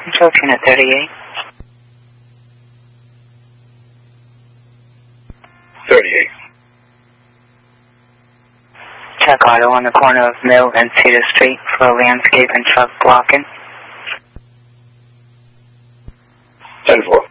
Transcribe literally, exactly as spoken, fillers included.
Control Unit thirty-eight. thirty-eight. Check auto on the corner of Mill and Cedar Street for a landscape and truck blocking. ten four.